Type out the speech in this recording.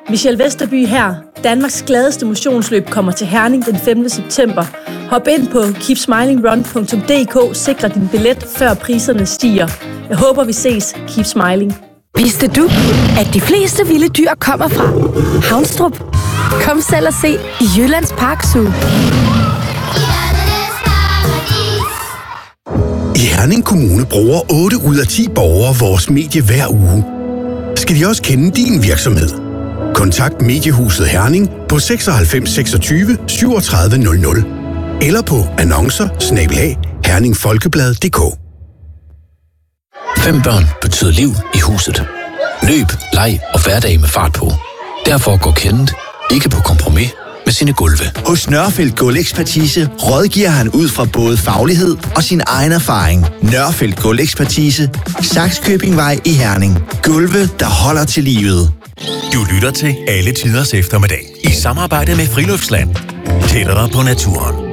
Michelle Vesterby her. Danmarks gladeste motionsløb kommer til Herning den 5. september. Hop ind på keepsmilingrun.dk, sikre din billet, før priserne stiger. Jeg håber, vi ses. Keep smiling. Vidste du, at de fleste vilde dyr kommer fra Havnstrup? Kom selv og se i Jyllands Park Zoo. I Herning Kommune bruger 8 ud af 10 borgere vores medie hver uge. Skal de også kende din virksomhed? Kontakt Mediehuset Herning på 96 26 37 00 eller på annoncer@herningfolkeblad.dk. 5 børn betyder liv i huset. Løb, leg og hverdag med fart på. Derfor går Kenneth ikke på kompromis med sine gulve. Hos Nørfeldt Gulvekspertise rådgiver han ud fra både faglighed og sin egen erfaring. Nørfeldt Gulvekspertise, Sakskøbingvej i Herning. Gulve, der holder til livet. Du lytter til Alle Tiders Eftermiddag i samarbejde med Friluftsland. Tættere på naturen.